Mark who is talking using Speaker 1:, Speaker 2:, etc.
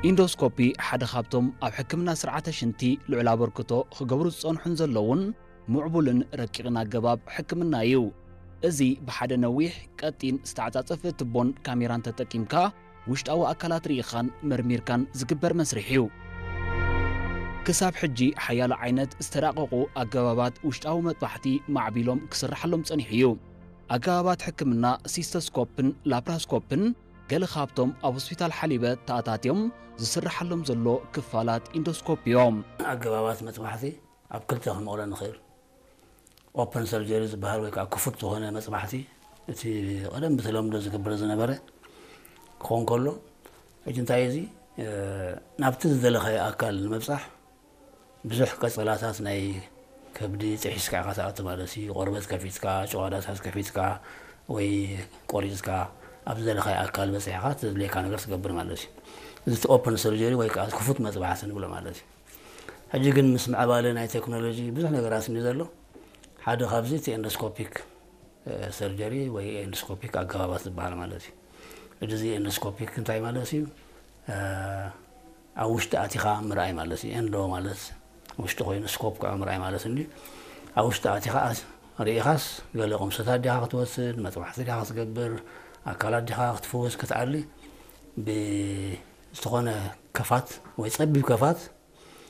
Speaker 1: ኢንዶስኮፒ ሓደ ካብቶም ኣብ ሕክምና ስርዓተ ሽንቲ ልዑል ኣበርክቶ ክገብሩ ዝጸንሑን ዘለውን ምዕቡልን ረቂቕን ኣገባብ ሕክምና እዩ። እዚ ብሓደ ነዊሕ ቀጢን ዝተዓጻጸፈ ትቦን ካሜራን ተጠቂምካ ውሽጣዊ ኣካላት ርኢኻን መርሚርካን ዝግበር መስርሕ እዩ። ክሳብ ሕጂ ሓያሎ ዓይነት ዝተራቐቑ ኣገባባት ውሽጣዊ መጥባሕቲ ማዕቢሎም ክስራሓሎም ጸኒሑ እዩ። ኣገባባት ሕክምና ሲስተስኮፕን ላፕራስኮፕን ገለ ካብቶም ኣብ ሆስፒታል ሓሊበ ተኣታትዮም ዝስራሓሎም ዘሎ ክፋላት ኢንዶስኮፕ እዮም።
Speaker 2: ኣገባባት መጥባሕቲ ኣብ ክልተ ክንመቕሎ ንኽእል ኦፕን ሰርጀሪ ዝበሃል ወይ ከዓ ክፉት ዝኾነ መጥባሕቲ እቲ ቀደም ብተለምዶ ዝግበር ዝነበረ ክኾን ከሎ ሕጂ እንታይ እዚ ናብቲ ዝደለኻዮ ኣካል ንምብፃሕ ብዙሕ ቀፀላታት ናይ ከብዲ ጥሒስካ ኢኻ ትኣቱ ማለት እዩ። ቆርበት ከፊትካ ጨዋዳታት ከፊትካ ወይ ቆሪፅካ ኣብ ዝደለኻዮ ኣካል በፂሕካ ትድልየካ ነገር ትገብር ማለት እዩ። እዚ እቲ ኦፕን ሰርጀሪ ወይ ከዓ ክፉት መጥባሕቲ ንብሎ ማለት እዩ። ሕጂ ግን ምስ ምዕባለ ናይ ቴክኖሎጂ ብዙሕ ነገራት እኒ ዘሎ ሓደ ካብዚ እቲ ኤንዶስኮፒክ ሰርጀሪ ወይ ኤንዶስኮፒክ ኣገባባት ዝበሃል ማለት እዩ። እዚ ኤንዶስኮፒክ እንታይ ማለት እዩ? ኣብ ውሽጢ ኣቲኻ ምርኣይ ማለት እዩ። ኤንዶ ማለት ውሽጢ ኮይኑ ስኮፕ ከዓ ምርኣይ ማለት እዩ። ኣብ ውሽጢ ኣቲኻ ርኢኻስ ገለ ቁምስታት ዲኻ ክትወስድ መጥባሕቲ ዲኻ ክትገብር ኣካላት ዲኻ ክትፍውስ ክትዓሊ ብዝኾነ ከፋት ወይ ፀቢብ ከፋት